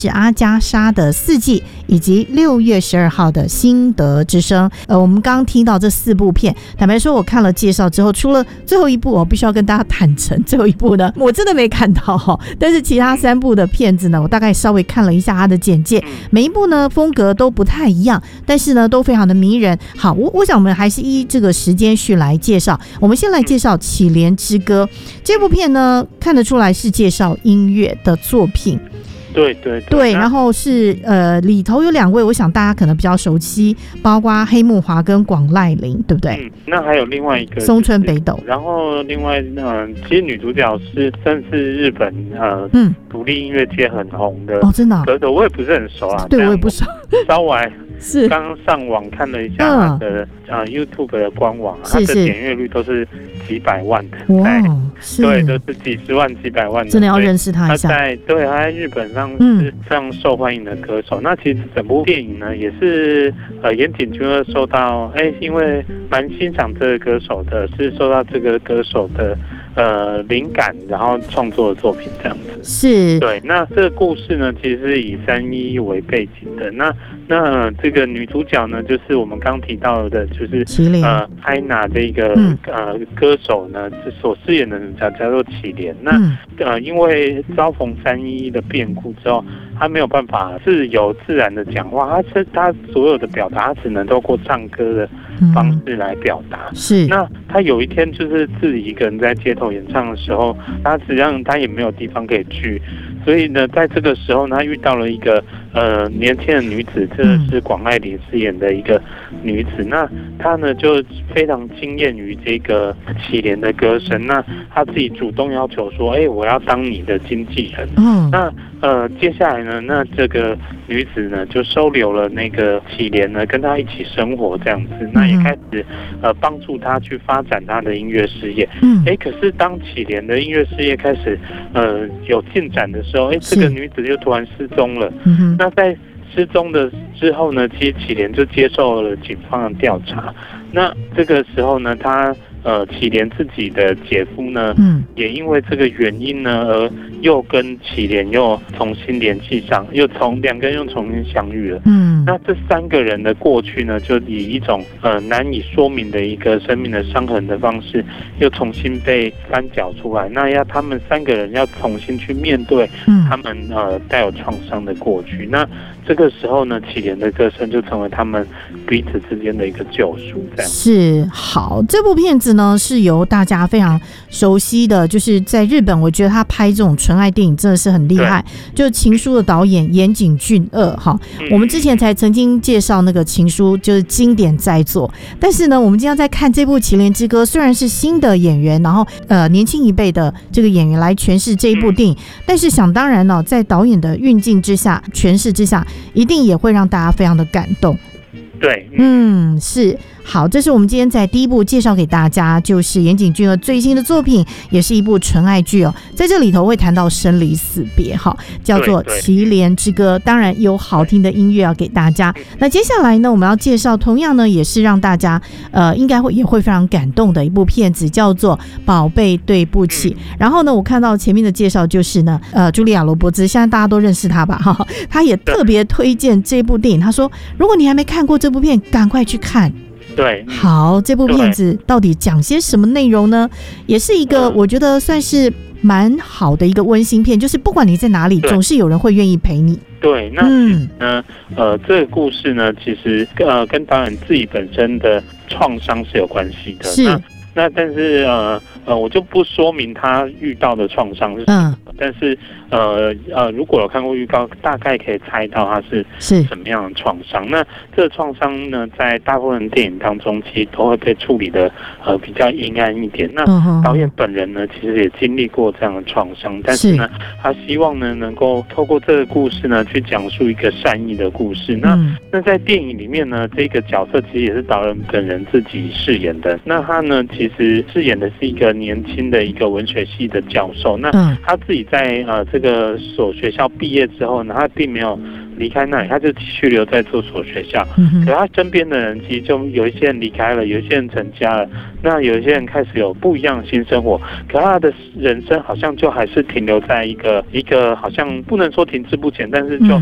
是阿加莎的四季，以及6月12号的新德之声。我们刚刚听到这4部片，坦白说我看了介绍之后，除了最后一部我必须要跟大家坦诚，最后一部呢我真的没看到但是其他3部的片子呢，我大概稍微看了一下它的简介，每一部呢风格都不太一样，但是呢都非常的迷人。好，我想我们还是依这个时间序来介绍。我们先来介绍《乞怜之歌》这部片呢，看得出来是介绍音乐的作品。对，然后是里头有2位，我想大家可能比较熟悉，包括黑木华跟广濑铃，对不对？ 那还有另外一个松村北斗。 然后另外其实女主角算是日本独立音乐界很红的真的歌手，我也不是很熟啊。 对，我也不熟， 稍微是刚刚上网看了一下她的YouTube 的官网，她的点阅率都是几百万的，对，都是几十万、几百万的， 真的要认识她一下。 她在日本上是非常受欢迎的歌手。那其实整部电影呢，也是岩井俊二受到因为蛮欣赏这个歌手的，是受到这个歌手的灵感，然后创作的作品这样子。 是， 对。那这个故事呢，其实是以311为背景的。那这个女主角呢，就是我们刚提到的，就是艾娜这个歌手呢，所饰演的女角叫做乞怜。那因为遭逢311的变故之后，她没有办法自由自然的讲话，她所有的表达，她只能透过唱歌的方式来表达。 是。 那她有一天就是自己一个人在街头演唱的时候，她实际上她也没有地方可以去，所以呢，在这个时候，她遇到了一个年轻的女子，这是广濑铃饰演的一个女子。那她呢就非常惊艳于这个乞怜的歌声，那她自己主动要求说，我要当你的经纪人。那接下来呢，那这个女子呢就收留了那个乞怜呢，跟她一起生活这样子。那也开始帮助她去发展她的音乐事业。可是当乞怜的音乐事业开始有进展的时候，这个女子就突然失踪了。那在失踪的之后呢，其实乞怜就接受了警方的调查。那这个时候呢，他乞怜自己的姐夫呢，也因为这个原因呢，而又跟乞怜又重新联系上，2个人又重新相遇了。那这3个人的过去呢，就以一种难以说明的一个生命的伤痕的方式，又重新被翻搅出来。那要他们3个人要重新去面对他们带有创伤的过去。那这个时候呢，乞怜的歌声就成为他们彼此之间的一个救赎。这样是。好，这部片子呢是由大家非常熟悉的，就是在日本，我觉得他拍这种纯爱电影真的是很厉害。就是《情书》的导演岩井俊二我们之前才曾经介绍那个《情书》，就是经典在作。但是呢，我们今天在看这部《乞怜之歌》，虽然是新的演员，然后年轻一辈的这个演员来诠释这一部电影，但是想当然呢，在导演的运镜之下、诠释之下，一定也会让大家非常的感动。 对， 是。好，这是我们今天在第一部介绍给大家，就是岩井俊二最新的作品，也是一部纯爱剧在这里头会谈到生离死别叫做《乞怜之歌》，当然有好听的音乐要给大家。那接下来呢，我们要介绍同样呢也是让大家应该也会非常感动的一部片子，叫做《宝贝对不起》。然后呢，我看到前面的介绍就是呢茱莉亚·罗伯兹，现在大家都认识她吧她也特别推荐这部电影，她说如果你还没看过这部片，赶快去看。 对， 好，这部片子到底讲些什么内容呢？也是一个我觉得算是蛮好的一个温馨片，就是不管你在哪里，总是有人会愿意陪你。 对，那这个故事呢，其实跟导演自己本身的创伤是有关系的。 是。 那但是我就不说明他遇到的创伤是什么，但是如果有看过预告，大概可以猜到他是什么样的创伤。那这个创伤呢，在大部分电影当中，其实都会被处理的比较阴暗一点。那导演本人呢，其实也经历过这样的创伤，但是呢，他希望呢能够透过这个故事呢，去讲述一个善意的故事。那在电影里面呢，这个角色其实也是导演本人自己饰演的。那他呢，其实饰演的是一个年轻的一个文学系的教授。那他自己在这个所学校毕业之后呢，他并没有离开那里，他就继续留在这所学校。可他身边的人其实就有一些人离开了，有一些人成家了，那有一些人开始有不一样的新生活。可他的人生好像就还是停留在一个好像不能说停滞不前，但是就